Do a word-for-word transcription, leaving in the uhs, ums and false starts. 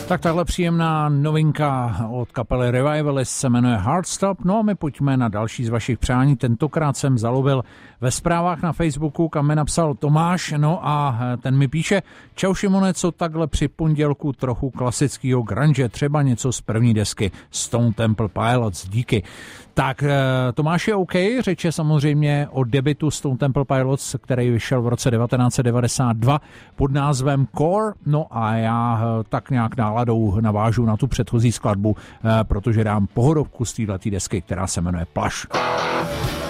Tak tahle příjemná novinka od kapely Revivalist se jmenuje Heartstop. No a my pojďme na další z vašich přání. Tentokrát jsem zalovil ve zprávách na Facebooku, kam mi napsal Tomáš. No a ten mi píše: čau Šimone, co takhle při pondělku trochu klasického grunge, třeba něco z první desky Stone Temple Pilots, díky. Tak Tomáš je OK, řeč je samozřejmě o debutu Stone Temple Pilots, který vyšel v roce devatenáct set devadesát dva pod názvem Core. No a já tak nějak náladou navážu na tu předchozí skladbu, protože dám pohodovku z této desky, která se jmenuje Plush.